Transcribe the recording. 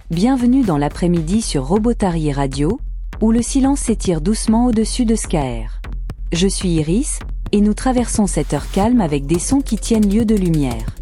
Bienvenue dans l'après-midi sur Robotarier Radio, où le silence s'étire doucement au-dessus de Skaer. Je suis Iris, et nous traversons cette heure calme avec des sons qui tiennent lieu de lumière.